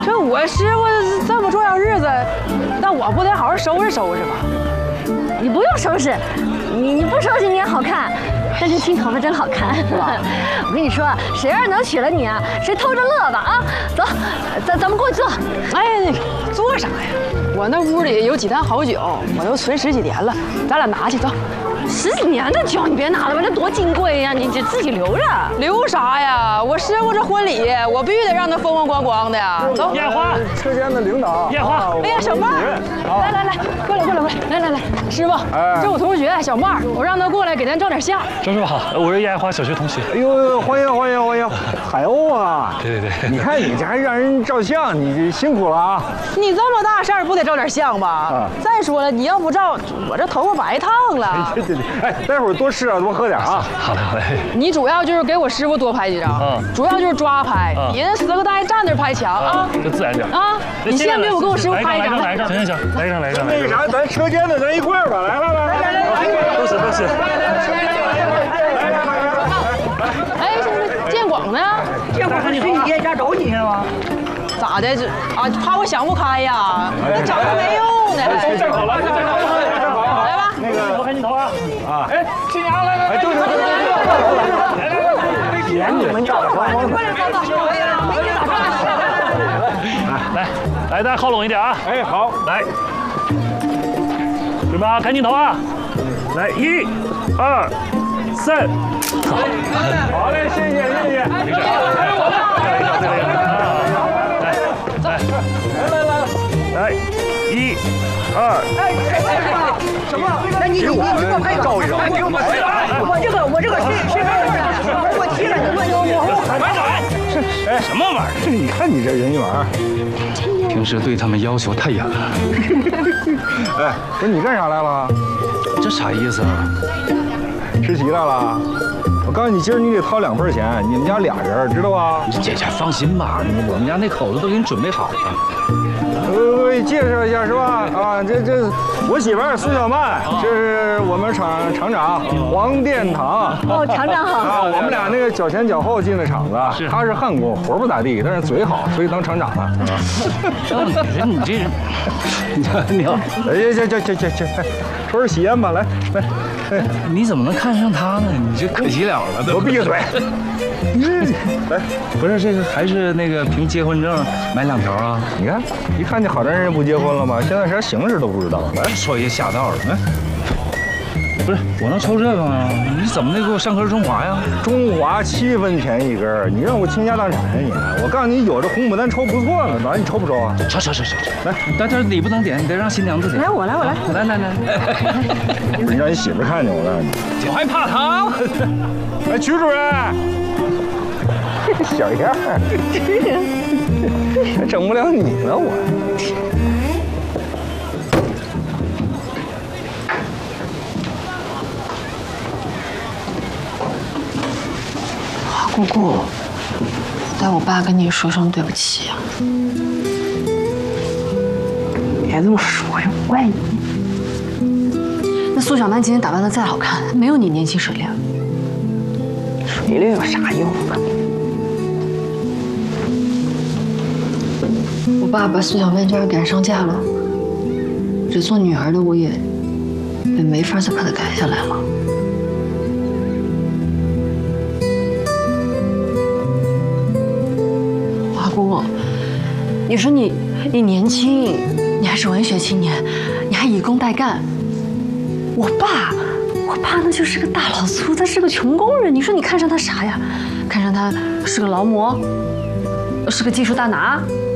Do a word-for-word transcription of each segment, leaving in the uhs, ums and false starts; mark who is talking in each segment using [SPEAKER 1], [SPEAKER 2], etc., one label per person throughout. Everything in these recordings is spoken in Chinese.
[SPEAKER 1] 这我师傅这么重要日子，那我不得好好收拾收拾吧？
[SPEAKER 2] 你不用收拾，你你不收拾你也好看，但是金头发真好看，是吧？我跟你说，谁要是能娶了你啊，谁偷着乐吧啊！走，咱咱们过去坐。
[SPEAKER 1] 哎，做啥呀？我那屋里有几坛好酒，我都存十几年了，咱俩拿去走。
[SPEAKER 2] 十几年的酒你别拿了吧，这多金贵呀！你这自己留着。
[SPEAKER 1] 留啥呀？我师傅这婚礼，我必须得让他风风光光的呀。走，
[SPEAKER 3] 烟花，
[SPEAKER 4] 车间的领导，
[SPEAKER 3] 烟花。
[SPEAKER 1] 哎呀，小妹儿，来来来，过来过来过来，来来来，师傅，这我同学小妹儿，我让他过来给咱照点相。
[SPEAKER 3] 周师傅好，我是烟花小学同学。
[SPEAKER 4] 哎呦，欢迎欢迎欢迎，海鸥啊！
[SPEAKER 3] 对对对，
[SPEAKER 4] 你看你这还让人照相，你这辛苦了啊！
[SPEAKER 1] 你这么大事儿不得照点相吧？啊！再说了，你要不照，我这头发白烫了。
[SPEAKER 4] 对对对，哎，待会儿多吃点，多喝点啊！
[SPEAKER 3] 好嘞好嘞。
[SPEAKER 1] 你主要就是给我师傅多拍几张，嗯，主要就是抓拍，别人死个呆站那拍墙啊，
[SPEAKER 3] 就自然点
[SPEAKER 1] 啊！你现在给我给我师傅拍一张，
[SPEAKER 3] 来一张，行行行，来一张来一张。
[SPEAKER 4] 那个啥，咱车间的咱一块儿吧，来来来来来，
[SPEAKER 3] 都行都行。
[SPEAKER 1] 哎，建广呢？
[SPEAKER 5] 建广是去你爷家找你呢吗？
[SPEAKER 1] 咋的？这啊，怕我想不开呀？这找他没用呢。
[SPEAKER 3] 站好了，站好了，站好了。
[SPEAKER 1] 来吧，
[SPEAKER 4] 那个
[SPEAKER 3] 我看镜头啊
[SPEAKER 4] 啊！
[SPEAKER 3] 哎，新娘来来来，
[SPEAKER 4] 对对对对
[SPEAKER 3] 来来来，
[SPEAKER 5] 连你们找
[SPEAKER 1] 过来走走。
[SPEAKER 3] 来来，大家靠拢一点啊！
[SPEAKER 4] 哎，好，
[SPEAKER 3] 来，准备啊，看镜头啊！来，一、二、三，好，
[SPEAKER 4] 好嘞，谢谢谢谢。
[SPEAKER 3] 来来来，来，一、二，
[SPEAKER 5] 什么？那你你你给我拍照一张，给我们拍我这个我这个是是我提了，你问我我
[SPEAKER 3] 快点来！
[SPEAKER 4] 哎，什么玩意儿？你看你这人缘。
[SPEAKER 6] 平时对他们要求太严了。
[SPEAKER 4] 哎，不是你干啥来了？
[SPEAKER 6] 这啥意思啊？
[SPEAKER 4] 吃席来了？我告诉你，今儿你得掏两份钱，你们家俩人，知道吧？
[SPEAKER 6] 姐姐放心吧，我们家那口子都给你准备好了。
[SPEAKER 4] 我给你介绍一下是吧？啊，这这我媳妇儿苏小曼，这是我们厂厂长黄殿堂。
[SPEAKER 2] 哦，厂长好。
[SPEAKER 4] 啊，我们俩那个脚前脚后进的厂子，他是焊工，活不咋地，但是嘴好，所以当厂长了。
[SPEAKER 6] 你这你这人，你好，
[SPEAKER 4] 哎，这这这这这，抽根喜烟吧，来来。
[SPEAKER 6] 你怎么能看上他呢？你这可惜了了，
[SPEAKER 4] 给我闭嘴！来，
[SPEAKER 6] 不是这个还是那个凭结婚证买两条啊？
[SPEAKER 4] 你看，一看就好长时间不结婚了吗？现在啥形式都不知道。来，
[SPEAKER 6] 说一下道了，来。不是，我能抽这个吗？你怎么能给我上根中华呀？
[SPEAKER 4] 中华七分钱一根，你让我倾家荡产呀你！我告诉你，有这红牡丹抽不错呢，哪你抽不抽啊？
[SPEAKER 6] 抽抽抽抽抽！来，但是你不能点，你得让新娘子点。
[SPEAKER 1] 来，我来，我来，
[SPEAKER 6] 来来来，
[SPEAKER 4] 不是让你媳妇看见我告诉你，
[SPEAKER 6] 我还怕他？
[SPEAKER 4] 来，曲主任，小样儿，还整不了你呢我。
[SPEAKER 7] 姑姑，代我爸跟你说声对不起啊！
[SPEAKER 5] 别这么说呀，怪你。
[SPEAKER 7] 那苏小曼今天打扮的再好看，没有你年轻水灵。
[SPEAKER 5] 水灵有啥用啊？
[SPEAKER 7] 我爸把苏小曼这样赶上嫁了，这做女儿的我也也没法再把她赶下来了。姑，你说你你年轻，你还是文学青年，你还以工代干。我爸，我爸那就是个大老粗，他是个穷工人。你说你看上他啥呀？看上他是个劳模，是个技术大拿？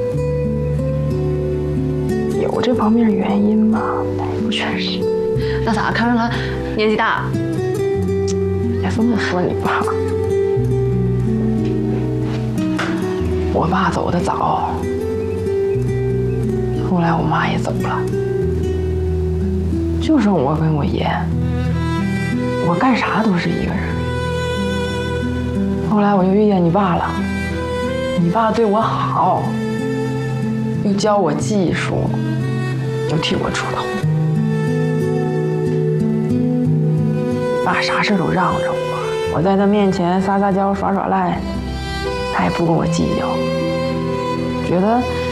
[SPEAKER 5] 有这方面原因吗？不全是。
[SPEAKER 7] 那咋看上他年纪大？
[SPEAKER 5] 别这么说你爸。我爸走得早，后来我妈也走了，就剩我跟我爷，我干啥都是一个人。后来我又遇见你爸了，你爸对我好，又教我技术，又替我出头。你爸啥事都让着我，我在他面前撒撒娇耍耍赖，他也不跟我计较。觉得